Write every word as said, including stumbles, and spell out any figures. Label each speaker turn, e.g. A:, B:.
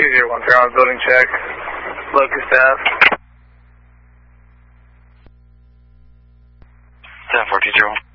A: two zero one three on building check. Locus staff.
B: seven four two zero one.